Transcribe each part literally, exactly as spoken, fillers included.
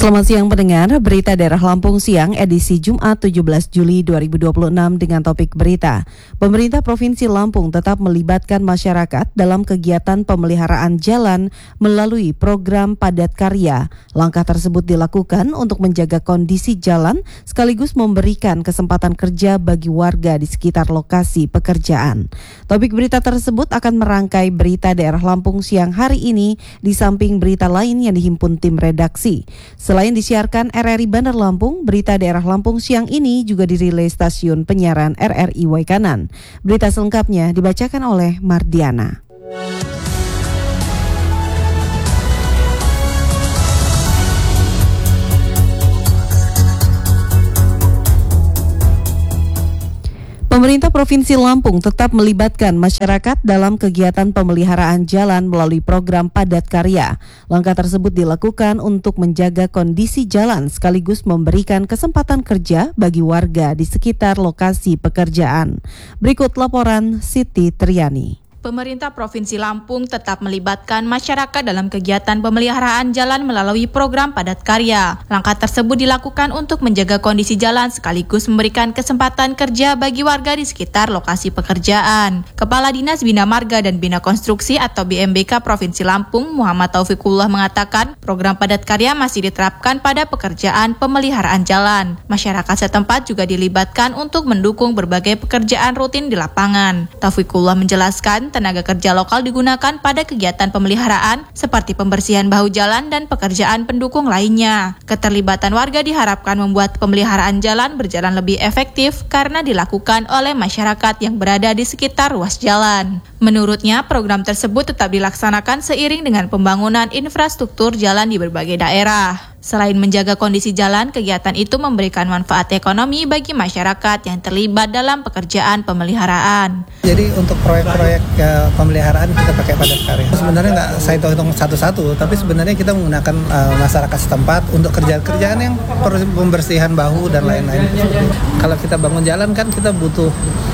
Selamat siang pendengar, berita daerah Lampung siang edisi Jumat tujuh belas Juli dua ribu dua puluh enam dengan topik berita. Pemerintah Provinsi Lampung tetap melibatkan masyarakat dalam kegiatan pemeliharaan jalan melalui program padat karya. Langkah tersebut dilakukan untuk menjaga kondisi jalan sekaligus memberikan kesempatan kerja bagi warga di sekitar lokasi pekerjaan. Topik berita tersebut akan merangkai berita daerah Lampung siang hari ini di samping berita lain yang dihimpun tim redaksi. Selain disiarkan R R I Bandar Lampung, berita daerah Lampung siang ini juga dirilis stasiun penyiaran R R I Waikanan. Berita selengkapnya dibacakan oleh Mardiana. Pemerintah Provinsi Lampung tetap melibatkan masyarakat dalam kegiatan pemeliharaan jalan melalui program padat karya. Langkah tersebut dilakukan untuk menjaga kondisi jalan sekaligus memberikan kesempatan kerja bagi warga di sekitar lokasi pekerjaan. Berikut laporan Siti Triani. Pemerintah Provinsi Lampung tetap melibatkan masyarakat dalam kegiatan pemeliharaan jalan melalui program padat karya. Langkah tersebut dilakukan untuk menjaga kondisi jalan sekaligus memberikan kesempatan kerja bagi warga di sekitar lokasi pekerjaan. Kepala Dinas Bina Marga dan Bina Konstruksi atau B M B K Provinsi Lampung, Muhammad Taufikullah mengatakan, program padat karya masih diterapkan pada pekerjaan pemeliharaan jalan. Masyarakat setempat juga dilibatkan untuk mendukung berbagai pekerjaan rutin di lapangan. Taufikullah menjelaskan, tenaga kerja lokal digunakan pada kegiatan pemeliharaan seperti pembersihan bahu jalan dan pekerjaan pendukung lainnya. Keterlibatan warga diharapkan membuat pemeliharaan jalan berjalan lebih efektif karena dilakukan oleh masyarakat yang berada di sekitar ruas jalan. Menurutnya, program tersebut tetap dilaksanakan seiring dengan pembangunan infrastruktur jalan di berbagai daerah. Selain menjaga kondisi jalan, kegiatan itu memberikan manfaat ekonomi bagi masyarakat yang terlibat dalam pekerjaan pemeliharaan. Jadi untuk proyek-proyek uh, pemeliharaan kita pakai padat karya. Sebenarnya nggak saya hitung satu-satu, tapi sebenarnya kita menggunakan uh, masyarakat setempat untuk kerjaan-kerjaan yang pembersihan bahu dan lain-lain. Kalau kita bangun jalan kan kita butuh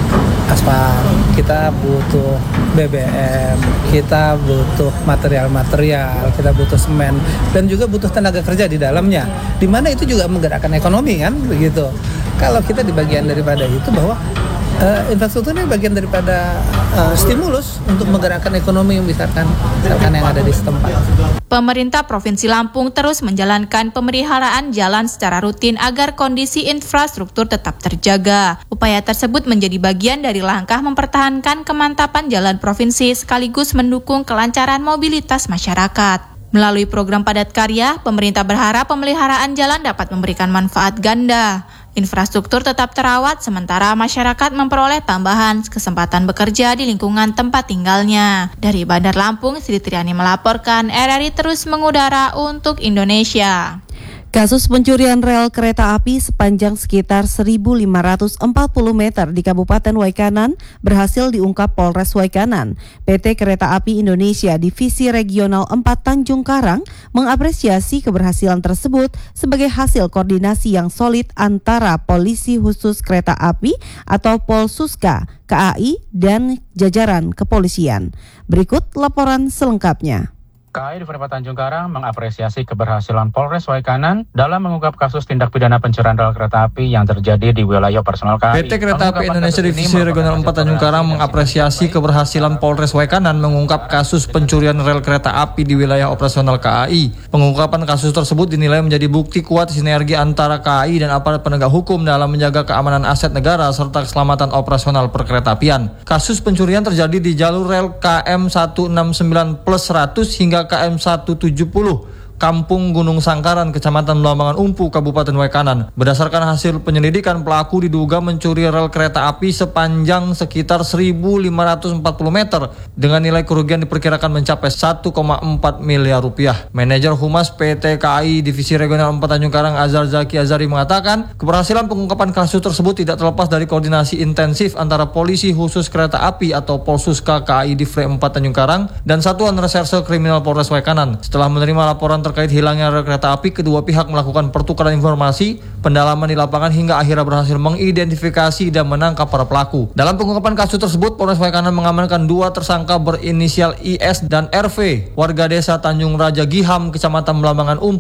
aspal, kita butuh B B M, kita butuh material-material, kita butuh semen, dan juga butuh tenaga kerja di dalamnya. Di mana itu juga menggerakkan ekonomi kan, begitu. Kalau kita di bagian daripada itu bahwa uh, infrastruktur ini bagian daripada uh, stimulus untuk menggerakkan ekonomi yang misalkan, misalkan yang ada di setempat. Pemerintah Provinsi Lampung terus menjalankan pemeliharaan jalan secara rutin agar kondisi infrastruktur tetap terjaga. Upaya tersebut menjadi bagian dari langkah mempertahankan kemantapan jalan provinsi sekaligus mendukung kelancaran mobilitas masyarakat. Melalui program padat karya, pemerintah berharap pemeliharaan jalan dapat memberikan manfaat ganda. Infrastruktur tetap terawat sementara masyarakat memperoleh tambahan kesempatan bekerja di lingkungan tempat tinggalnya. Dari Bandar Lampung, Siti Triani melaporkan, R R I terus mengudara untuk Indonesia. Kasus pencurian rel kereta api sepanjang sekitar seribu lima ratus empat puluh meter di Kabupaten Waikanan berhasil diungkap Polres Waikanan. P T Kereta Api Indonesia Divisi Regional empat Tanjung Karang mengapresiasi keberhasilan tersebut sebagai hasil koordinasi yang solid antara Polisi Khusus Kereta Api atau Polsuska, K A I, dan jajaran kepolisian. Berikut laporan selengkapnya. K A I Divisi Tanjung Karang mengapresiasi keberhasilan Polres Waikanan dalam mengungkap kasus tindak pidana pencurian rel kereta api yang terjadi di wilayah operasional K A I. P T Kereta Api Indonesia Divisi Regional empat Tanjung Karang mengapresiasi keberhasilan Polres Waikanan mengungkap kasus pencurian rel kereta api di wilayah operasional K A I. Pengungkapan kasus tersebut dinilai menjadi bukti kuat sinergi antara K A I dan aparat penegak hukum dalam menjaga keamanan aset negara serta keselamatan operasional perkeretaapian. Kasus pencurian terjadi di jalur rel K M seratus enam puluh sembilan plus seratus hingga K M seratus tujuh puluh Kampung Gunung Sangkaran, Kecamatan Belambangan Umpu, Kabupaten Waikanan. Berdasarkan hasil penyelidikan, pelaku diduga mencuri rel kereta api sepanjang sekitar seribu lima ratus empat puluh meter dengan nilai kerugian diperkirakan mencapai satu koma empat miliar rupiah. Manajer Humas P T K A I Divisi Regional empat Tanjung Karang Azhar Zaki Azhari mengatakan, keberhasilan pengungkapan kasus tersebut tidak terlepas dari koordinasi intensif antara Polisi Khusus Kereta Api atau Polsuska K A I Divre empat Tanjung Karang dan Satuan Reserse Kriminal Polres Waikanan. Setelah menerima laporan terkait hilangnya rel kereta api, kedua pihak melakukan pertukaran informasi, pendalaman di lapangan hingga akhirnya berhasil mengidentifikasi dan menangkap para pelaku. Dalam pengungkapan kasus tersebut, Polres Waikanan mengamankan dua tersangka berinisial I S dan R V, warga desa Tanjung Raja Giham, Kecamatan Belambangan Umpu.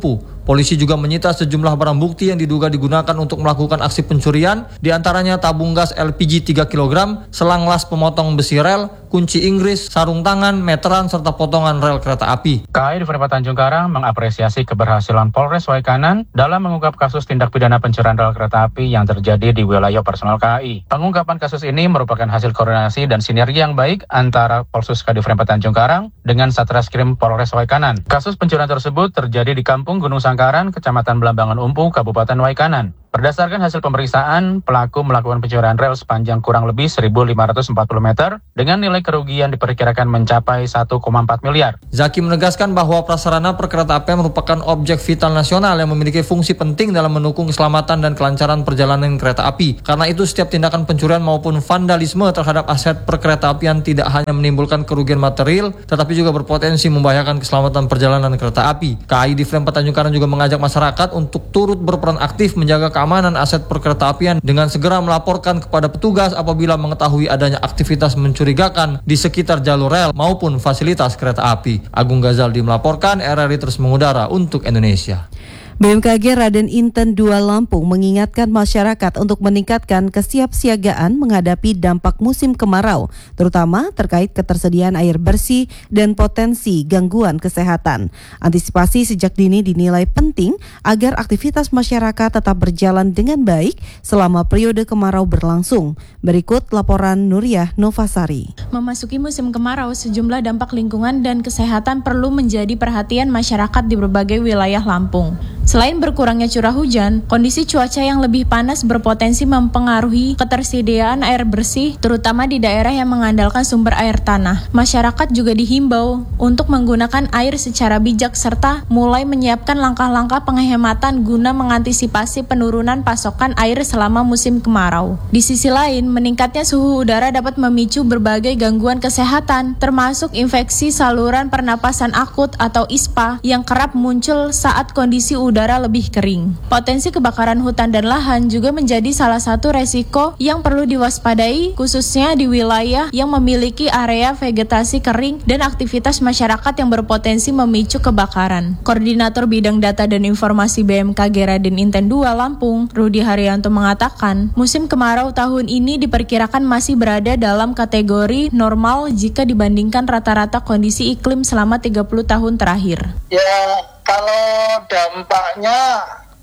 Polisi juga menyita sejumlah barang bukti yang diduga digunakan untuk melakukan aksi pencurian, diantaranya tabung gas L P G tiga kilogram, selang las pemotong besi rel, kunci Inggris, sarung tangan, meteran, serta potongan rel kereta api. K A I Divren Tanjung Karang mengapresiasi keberhasilan Polres Waikanan dalam mengungkap kasus tindak pidana pencurian rel kereta api yang terjadi di wilayah operasional K A I. Pengungkapan kasus ini merupakan hasil koordinasi dan sinergi yang baik antara Polsus K Divren Tanjung Karang dengan Satreskrim Polres Waikanan. Kasus pencurian tersebut terjadi di Kampung Gunung Sangkaran, Kecamatan Belambangan Umpu, Kabupaten Waikanan. Berdasarkan hasil pemeriksaan, pelaku melakukan pencurian rel sepanjang kurang lebih seribu lima ratus empat puluh meter dengan nilai kerugian diperkirakan mencapai satu koma empat miliar. Zaki menegaskan bahwa prasarana perkeretaapian merupakan objek vital nasional yang memiliki fungsi penting dalam mendukung keselamatan dan kelancaran perjalanan kereta api. Karena itu setiap tindakan pencurian maupun vandalisme terhadap aset perkeretaapian tidak hanya menimbulkan kerugian material, tetapi juga berpotensi membahayakan keselamatan perjalanan kereta api. K A I Divren Tanjung Karang juga mengajak masyarakat untuk turut berperan aktif menjaga keamanan aset perkeretaapian dengan segera melaporkan kepada petugas apabila mengetahui adanya aktivitas mencurigakan di sekitar jalur rel maupun fasilitas kereta api. Agung Ghazaldi melaporkan, R R I terus mengudara untuk Indonesia. B M K G Raden Inten dua Lampung mengingatkan masyarakat untuk meningkatkan kesiapsiagaan menghadapi dampak musim kemarau, terutama terkait ketersediaan air bersih dan potensi gangguan kesehatan. Antisipasi sejak dini dinilai penting agar aktivitas masyarakat tetap berjalan dengan baik selama periode kemarau berlangsung. Berikut laporan Nuriyah Novasari. Memasuki musim kemarau, sejumlah dampak lingkungan dan kesehatan perlu menjadi perhatian masyarakat di berbagai wilayah Lampung. Selain berkurangnya curah hujan, kondisi cuaca yang lebih panas berpotensi mempengaruhi ketersediaan air bersih, terutama di daerah yang mengandalkan sumber air tanah. Masyarakat juga dihimbau untuk menggunakan air secara bijak serta mulai menyiapkan langkah-langkah penghematan guna mengantisipasi penurunan pasokan air selama musim kemarau. Di sisi lain, meningkatnya suhu udara dapat memicu berbagai gangguan kesehatan, termasuk infeksi saluran pernapasan akut atau I S P A yang kerap muncul saat kondisi udara udara lebih kering. Potensi kebakaran hutan dan lahan juga menjadi salah satu resiko yang perlu diwaspadai, khususnya di wilayah yang memiliki area vegetasi kering dan aktivitas masyarakat yang berpotensi memicu kebakaran. Koordinator Bidang Data dan Informasi B M K G Raden Inten dua Lampung, Rudi Haryanto mengatakan, musim kemarau tahun ini diperkirakan masih berada dalam kategori normal jika dibandingkan rata-rata kondisi iklim selama tiga puluh tahun terakhir. Ya, kalau dampaknya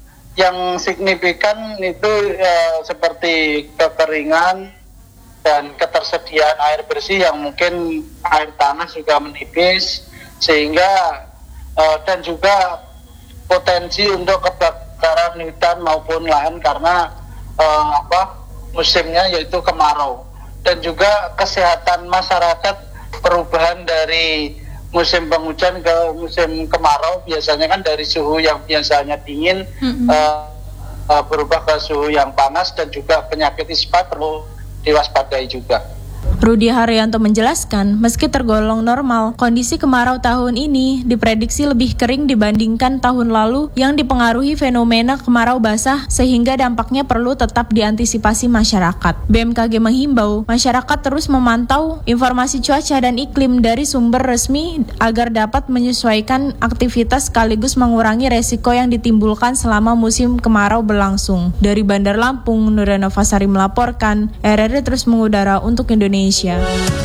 yang signifikan itu ya, seperti kekeringan dan ketersediaan air bersih yang mungkin air tanah juga menipis, sehingga uh, dan juga potensi untuk kebakaran hutan maupun lahan karena uh, apa musimnya yaitu kemarau, dan juga kesehatan masyarakat, perubahan dari musim penghujan ke musim kemarau biasanya kan dari suhu yang biasanya dingin mm-hmm. uh, uh, berubah ke suhu yang panas, dan juga penyakit I S P A perlu diwaspadai juga. Rudi Haryanto menjelaskan, meski tergolong normal, kondisi kemarau tahun ini diprediksi lebih kering dibandingkan tahun lalu yang dipengaruhi fenomena kemarau basah, sehingga dampaknya perlu tetap diantisipasi masyarakat. B M K G menghimbau masyarakat terus memantau informasi cuaca dan iklim dari sumber resmi agar dapat menyesuaikan aktivitas sekaligus mengurangi resiko yang ditimbulkan selama musim kemarau berlangsung. Dari Bandar Lampung, Nuriyah Novasari melaporkan, R R I terus mengudara untuk Indonesia.